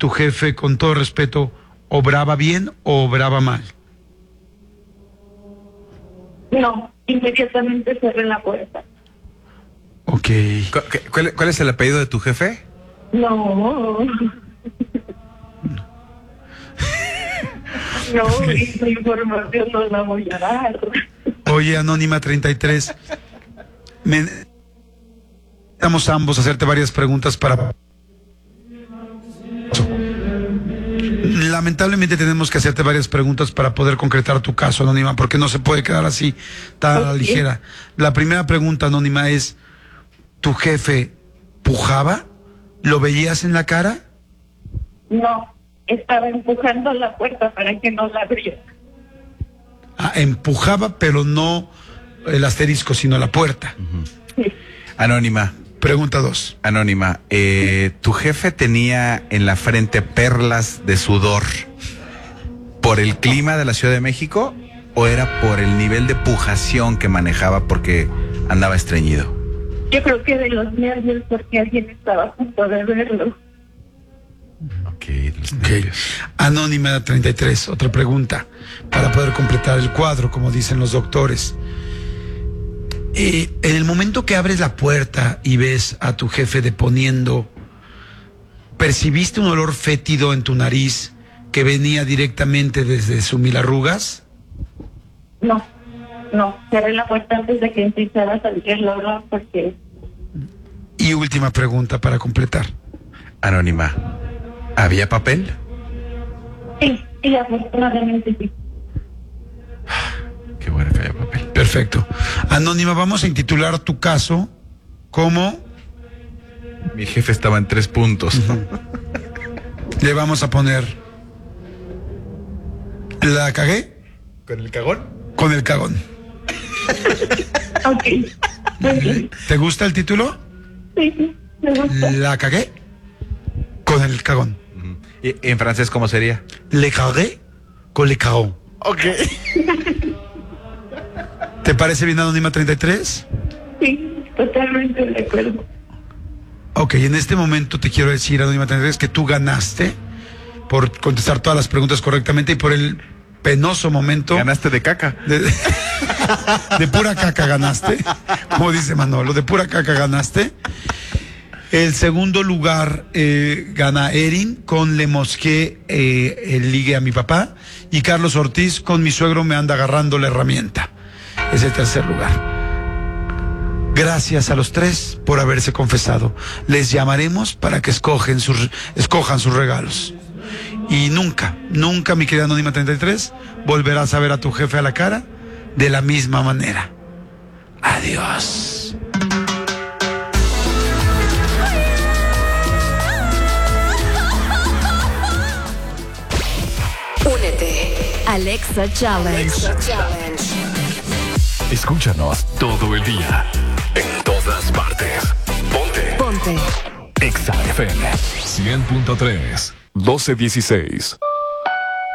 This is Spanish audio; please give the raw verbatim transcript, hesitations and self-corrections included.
tu jefe, con todo respeto, obraba bien o obraba mal? No, inmediatamente cerré la puerta. Ok. ¿Cuál, cuál es el apellido de tu jefe? No. No, esa información no la voy a dar. Oye, Anónima treinta y tres, me... Vamos ambos a hacerte varias preguntas para... Lamentablemente tenemos que hacerte varias preguntas para poder concretar tu caso, Anónima, porque no se puede quedar así tan a la ligera. La primera pregunta, Anónima, es: ¿tu jefe pujaba? ¿Lo veías en la cara? No, estaba empujando la puerta para que no la abriera. Ah, empujaba, pero no el asterisco, sino la puerta. Uh-huh. Sí. Anónima. Pregunta dos. Anónima, eh, ¿tu jefe tenía en la frente perlas de sudor por el clima de la Ciudad de México o era por el nivel de pujación que manejaba porque andaba estreñido? Yo creo que de los nervios, porque alguien estaba a punto de verlo. Ok, de los Okay. nervios. Anónima treinta y tres, otra pregunta para poder completar el cuadro, como dicen los doctores. Eh, en el momento que abres la puerta y ves a tu jefe deponiendo, ¿percibiste un olor fétido en tu nariz que venía directamente desde sus mil arrugas? No, no, cerré la puerta antes de que empezara a salir el olor porque... Y última pregunta para completar. Anónima, ¿había papel? Sí, sí, afortunadamente sí. Qué bueno que haya papel. Perfecto. Anónima, vamos a intitular tu caso como... Mi jefe estaba en tres puntos. Uh-huh. Le vamos a poner... ¿La cagué? ¿Con el cagón? Con el cagón. Ok. Okay. ¿Te gusta el título? Sí, sí, me gusta. La cagué con el cagón. Uh-huh. ¿Y en francés cómo sería? Le cagué con le cagón. Ok. ¿Te parece bien, Anónima treinta y tres? Sí, totalmente de acuerdo. Ok, en este momento te quiero decir, Anónima treinta y tres, que tú ganaste por contestar todas las preguntas correctamente y por el penoso momento... Ganaste de caca. De, de, de pura caca ganaste, como dice Manolo, de pura caca ganaste. El segundo lugar eh, gana Erin con Le Mosqué, eh, el ligue a mi papá, y Carlos Ortiz con Mi suegro me anda agarrando la herramienta. Es el tercer lugar. Gracias a los tres por haberse confesado. Les llamaremos para que escogen sus, escojan sus regalos. Y nunca, nunca, mi querida Anónima treinta y tres, volverás a ver a tu jefe a la cara de la misma manera. Adiós. Únete. Alexa Challenge. Alexa Challenge. Escúchanos todo el día, en todas partes. Ponte. Ponte. Exa F M cien punto tres, doce dieciséis.